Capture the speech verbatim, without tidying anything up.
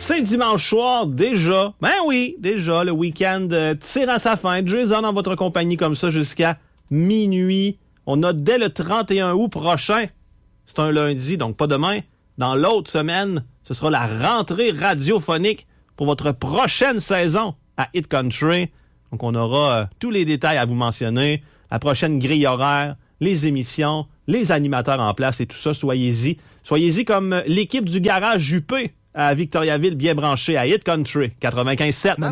C'est dimanche soir, déjà. Ben oui, déjà, le week-end euh, tire à sa fin. Jason en votre compagnie comme ça jusqu'à minuit. On a dès le trente et un août prochain. C'est un lundi, donc pas demain. Dans l'autre semaine, ce sera la rentrée radiophonique pour votre prochaine saison à Hit Country. Donc on aura euh, tous les détails à vous mentionner. La prochaine grille horaire, les émissions, les animateurs en place et tout ça. Soyez-y. Soyez-y comme l'équipe du Garage Juppé à Victoriaville, bien branchée à Hit Country quatre-vingt-quinze sept.